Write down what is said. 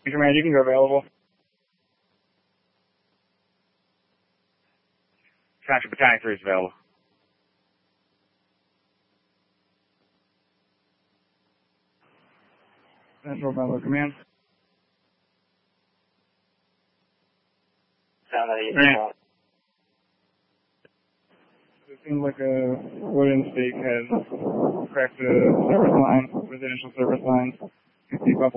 Command, you can go available. Central Battalion 3 is available. Central Bravo Command. Right. It seems like a wooden stake has cracked the service line, residential service line. You see a couple